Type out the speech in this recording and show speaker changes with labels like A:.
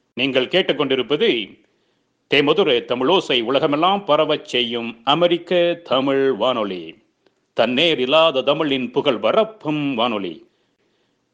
A: நீங்கள் கேட்டுக்கொண்டிருப்பது தேமதுர தமிழோசை உலகமெல்லாம் பரவச் செய்யும் அமெரிக்க தமிழ் வானொலி. தன்னேர் இல்லாத தமிழின் புகழ் பரப்பும் வானொலி.